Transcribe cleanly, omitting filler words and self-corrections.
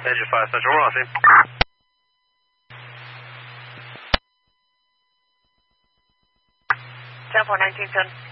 Engine 5 Central, we're on scene. 10-4, 1910.